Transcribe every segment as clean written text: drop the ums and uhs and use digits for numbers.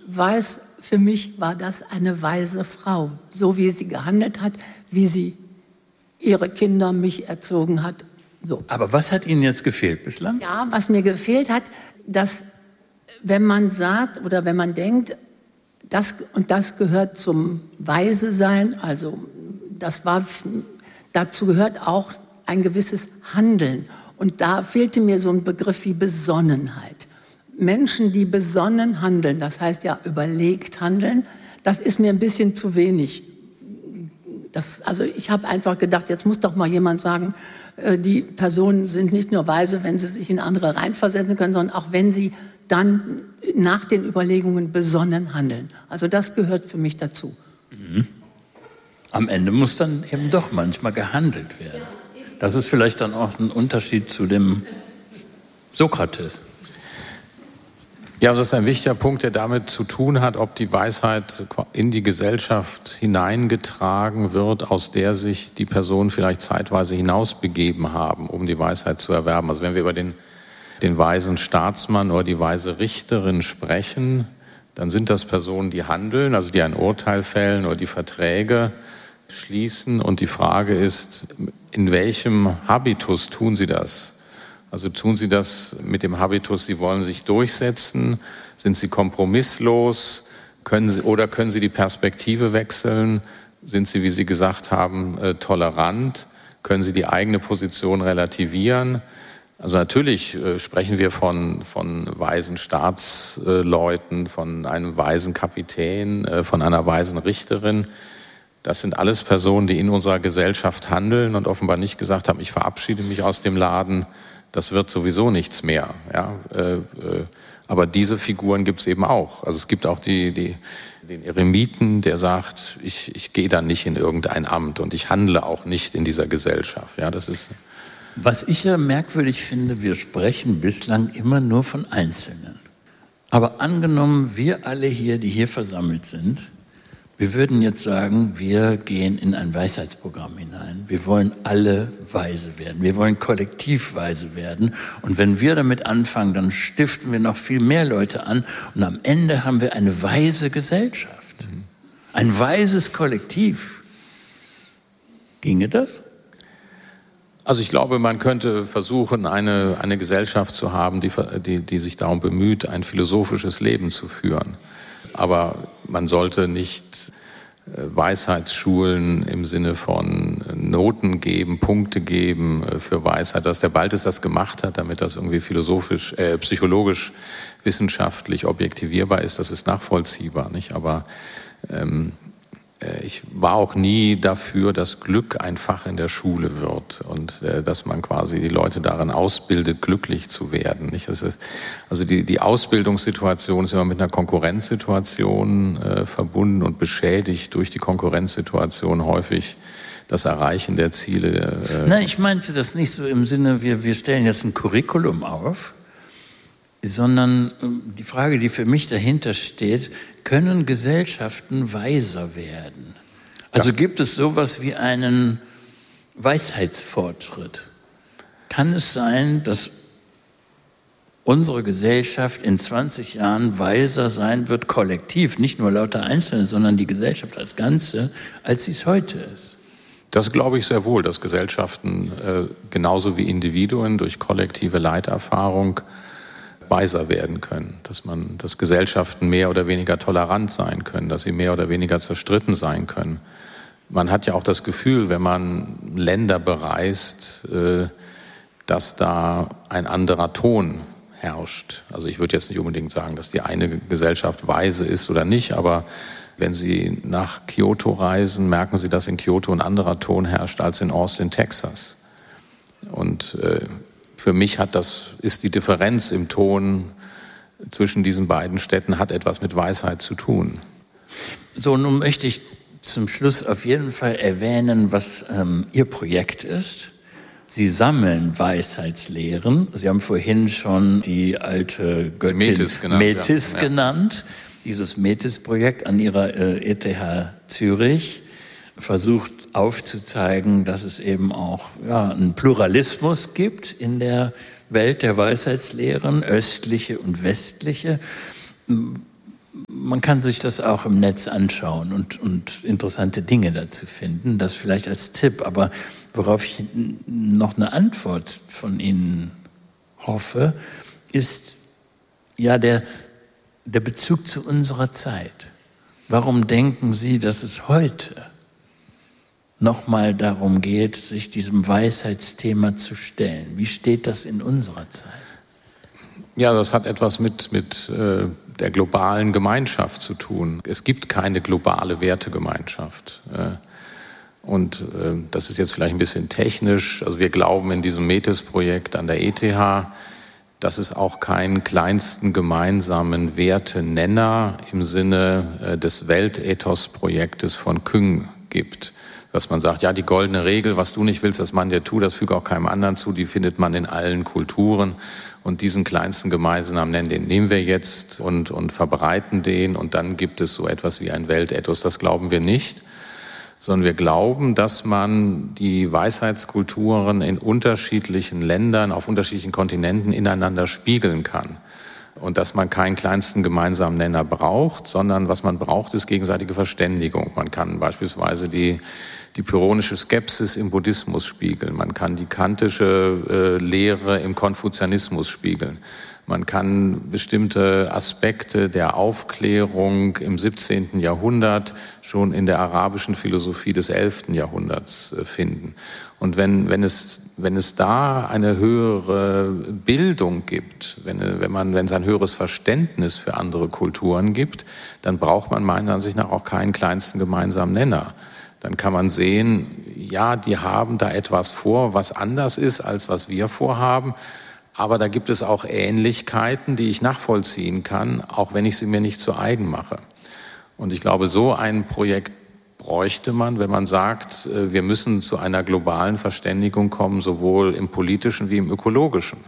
weiß, für mich war das eine weise Frau, so wie sie gehandelt hat, wie sie ihre Kinder, mich erzogen hat. So. Aber was hat Ihnen jetzt gefehlt bislang? Ja, was mir gefehlt hat, dass wenn man sagt oder wenn man denkt, das und das gehört zum Weise sein, also dazu gehört auch ein gewisses Handeln. Und da fehlte mir so ein Begriff wie Besonnenheit. Menschen, die besonnen handeln, das heißt ja überlegt handeln, das ist mir ein bisschen zu wenig. Also ich habe einfach gedacht, jetzt muss doch mal jemand sagen, die Personen sind nicht nur weise, wenn sie sich in andere reinversetzen können, sondern auch wenn sie dann nach den Überlegungen besonnen handeln. Also das gehört für mich dazu. Mhm. Am Ende muss dann eben doch manchmal gehandelt werden. Das ist vielleicht dann auch ein Unterschied zu dem Sokrates. Ja, das ist ein wichtiger Punkt, der damit zu tun hat, ob die Weisheit in die Gesellschaft hineingetragen wird, aus der sich die Personen vielleicht zeitweise hinausbegeben haben, um die Weisheit zu erwerben. Also wenn wir über den weisen Staatsmann oder die weise Richterin sprechen, dann sind das Personen, die handeln, also die ein Urteil fällen oder die Verträge schließen. Und die Frage ist, in welchem Habitus tun sie das? Also tun sie das mit dem Habitus, sie wollen sich durchsetzen? Sind sie kompromisslos? Können sie die Perspektive wechseln? Sind sie, wie Sie gesagt haben, tolerant? Können sie die eigene Position relativieren? Also natürlich sprechen wir von weisen Staatsleuten, von einem weisen Kapitän, von einer weisen Richterin. Das sind alles Personen, die in unserer Gesellschaft handeln und offenbar nicht gesagt haben, ich verabschiede mich aus dem Laden, das wird sowieso nichts mehr. Ja? Aber diese Figuren gibt es eben auch. Also es gibt auch den Eremiten, der sagt, ich gehe dann nicht in irgendein Amt und ich handle auch nicht in dieser Gesellschaft. Ja, das ist... Was ich ja merkwürdig finde, wir sprechen bislang immer nur von Einzelnen. Aber angenommen, wir alle hier, die hier versammelt sind, wir würden jetzt sagen, wir gehen in ein Weisheitsprogramm hinein. Wir wollen alle weise werden. Wir wollen kollektiv weise werden. Und wenn wir damit anfangen, dann stiften wir noch viel mehr Leute an. Und am Ende haben wir eine weise Gesellschaft. Ein weises Kollektiv. Ginge das? Also ich glaube, man könnte versuchen, eine Gesellschaft zu haben, die sich darum bemüht, ein philosophisches Leben zu führen. Aber man sollte nicht Weisheitsschulen im Sinne von Noten geben, Punkte geben für Weisheit. Dass der Baltes das gemacht hat, damit das irgendwie philosophisch, psychologisch, wissenschaftlich objektivierbar ist, das ist nachvollziehbar, nicht? Aber ich war auch nie dafür, dass Glück ein Fach in der Schule wird und dass man quasi die Leute darin ausbildet, glücklich zu werden. Nicht? Das ist, also die Ausbildungssituation ist immer mit einer Konkurrenzsituation verbunden und beschädigt durch die Konkurrenzsituation häufig das Erreichen der Ziele. Nein, ich meinte das nicht so im Sinne, wir stellen jetzt ein Curriculum auf, sondern die Frage, die für mich dahinter steht, können Gesellschaften weiser werden? Also gibt es sowas wie einen Weisheitsfortschritt? Kann es sein, dass unsere Gesellschaft in 20 Jahren weiser sein wird, kollektiv, nicht nur lauter Einzelne, sondern die Gesellschaft als Ganze, als sie es heute ist? Das glaube ich sehr wohl, dass Gesellschaften genauso wie Individuen durch kollektive Leiterfahrung weiser werden können, dass Gesellschaften mehr oder weniger tolerant sein können, dass sie mehr oder weniger zerstritten sein können. Man hat ja auch das Gefühl, wenn man Länder bereist, dass da ein anderer Ton herrscht. Also ich würde jetzt nicht unbedingt sagen, dass die eine Gesellschaft weise ist oder nicht, aber wenn Sie nach Kyoto reisen, merken Sie, dass in Kyoto ein anderer Ton herrscht als in Austin, Texas. Und für mich ist die Differenz im Ton zwischen diesen beiden Städten hat etwas mit Weisheit zu tun. So, nun möchte ich zum Schluss auf jeden Fall erwähnen, was Ihr Projekt ist. Sie sammeln Weisheitslehren. Sie haben vorhin schon die alte Göttin Metis genannt. Dieses Metis-Projekt an Ihrer ETH Zürich versucht aufzuzeigen, dass es eben auch einen Pluralismus gibt in der Welt der Weisheitslehren, östliche und westliche. man kann sich das auch im Netz anschauen und interessante Dinge dazu finden. Das vielleicht als Tipp. Aber worauf ich noch eine Antwort von Ihnen hoffe, ist ja der Bezug zu unserer Zeit. Warum denken Sie, dass es heute nochmal darum geht, sich diesem Weisheitsthema zu stellen? Wie steht das in unserer Zeit? Ja, das hat etwas mit der globalen Gemeinschaft zu tun. Es gibt keine globale Wertegemeinschaft. Und das ist jetzt vielleicht ein bisschen technisch. Also wir glauben in diesem Metis-Projekt an der ETH, dass es auch keinen kleinsten gemeinsamen Wertenenner im Sinne des Weltethos-Projektes von Küng gibt. Dass man sagt, ja, die goldene Regel, was du nicht willst, dass man dir tut, das füge auch keinem anderen zu, die findet man in allen Kulturen. Und diesen kleinsten gemeinsamen Nenner, den nehmen wir jetzt und verbreiten den. Und dann gibt es so etwas wie ein Weltethos. Das glauben wir nicht, sondern wir glauben, dass man die Weisheitskulturen in unterschiedlichen Ländern, auf unterschiedlichen Kontinenten ineinander spiegeln kann. Und dass man keinen kleinsten gemeinsamen Nenner braucht, sondern was man braucht, ist gegenseitige Verständigung. Man kann beispielsweise die pyrrhonische Skepsis im Buddhismus spiegeln. Man kann die kantische Lehre im Konfuzianismus spiegeln. Man kann bestimmte Aspekte der Aufklärung im 17. Jahrhundert schon in der arabischen Philosophie des 11. Jahrhunderts finden. Und wenn es da eine höhere Bildung gibt, wenn es ein höheres Verständnis für andere Kulturen gibt, dann braucht man meiner Ansicht nach auch keinen kleinsten gemeinsamen Nenner. Dann kann man sehen, ja, die haben da etwas vor, was anders ist, als was wir vorhaben. Aber da gibt es auch Ähnlichkeiten, die ich nachvollziehen kann, auch wenn ich sie mir nicht zu eigen mache. Und ich glaube, so ein Projekt bräuchte man, wenn man sagt, wir müssen zu einer globalen Verständigung kommen, sowohl im politischen wie im ökologischen.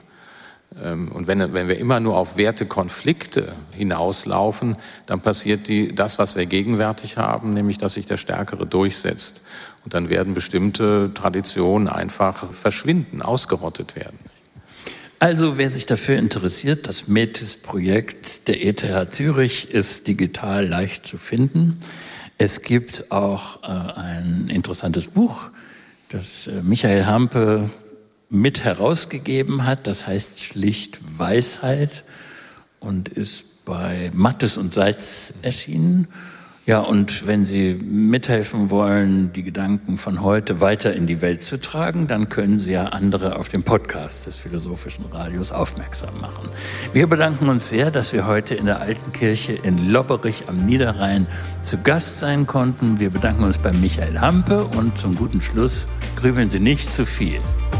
Und wenn wir immer nur auf Wertekonflikte hinauslaufen, dann passiert das, was wir gegenwärtig haben, nämlich dass sich der Stärkere durchsetzt. Und dann werden bestimmte Traditionen einfach verschwinden, ausgerottet werden. Also wer sich dafür interessiert, das Metis-Projekt der ETH Zürich ist digital leicht zu finden. Es gibt auch ein interessantes Buch, das Michael Hampe mit herausgegeben hat. Das heißt schlicht Weisheit und ist bei Mattes und Seitz erschienen. Ja, und wenn Sie mithelfen wollen, die Gedanken von heute weiter in die Welt zu tragen, dann können Sie ja andere auf den Podcast des Philosophischen Radios aufmerksam machen. Wir bedanken uns sehr, dass wir heute in der Alten Kirche in Lobberich am Niederrhein zu Gast sein konnten. Wir bedanken uns bei Michael Hampe und zum guten Schluss grübeln Sie nicht zu viel.